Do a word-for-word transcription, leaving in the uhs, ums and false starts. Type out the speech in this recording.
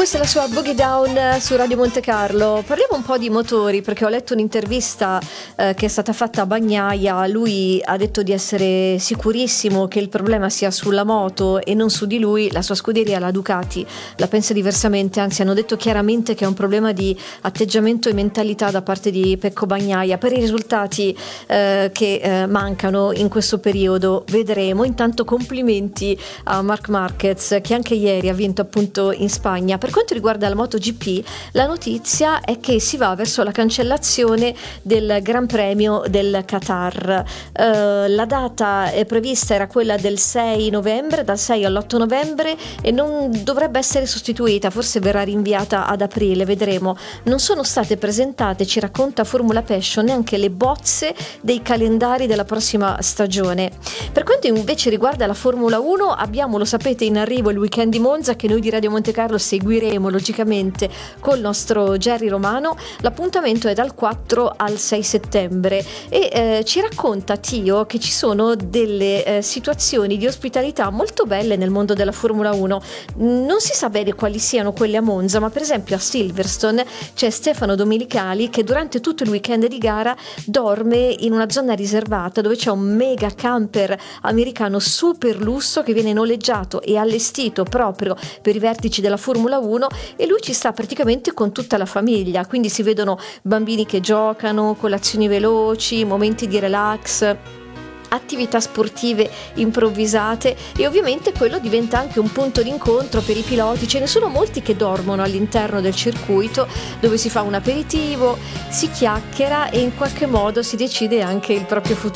Questa è la sua Boogie Down su Radio Monte Carlo. Parliamo un po' di motori, perché ho letto un'intervista eh, che è stata fatta a Bagnaia. Lui ha detto di essere sicurissimo che il problema sia sulla moto e non su di lui. La sua scuderia, la Ducati, la pensa diversamente, anzi hanno detto chiaramente che è un problema di atteggiamento e mentalità da parte di Pecco Bagnaia per i risultati eh, che eh, mancano in questo periodo. Vedremo. Intanto complimenti a Marc Marquez, che anche ieri ha vinto appunto in Spagna. Per quanto riguarda la MotoGP, la notizia è che si va verso la cancellazione del Gran Premio del Qatar. Uh, la data è prevista era quella del sei novembre, dal sei all'otto novembre, e non dovrebbe essere sostituita, forse verrà rinviata ad aprile, vedremo. Non sono state presentate, ci racconta Formula Passion, neanche le bozze dei calendari della prossima stagione. Per quanto invece riguarda la Formula uno, abbiamo, lo sapete, in arrivo il weekend di Monza, che noi di Radio Monte Carlo seguiremo logicamente col nostro Jerry Romano. L'appuntamento è dal quattro al sei settembre e eh, ci racconta Tio che ci sono delle eh, situazioni di ospitalità molto belle nel mondo della Formula uno. Non si sa bene quali siano quelle a Monza, ma per esempio a Silverstone c'è Stefano Domenicali che durante tutto il weekend di gara dorme in una zona riservata dove c'è un mega camper americano super lusso che viene noleggiato e allestito proprio per i vertici della Formula uno, e lui ci sta praticamente con tutta la famiglia, quindi si vedono bambini che giocano, colazioni veloci, momenti di relax, attività sportive improvvisate, e ovviamente quello diventa anche un punto d'incontro per i piloti. Ce ne sono molti che dormono all'interno del circuito dove si fa un aperitivo, si chiacchiera e in qualche modo si decide anche il proprio futuro.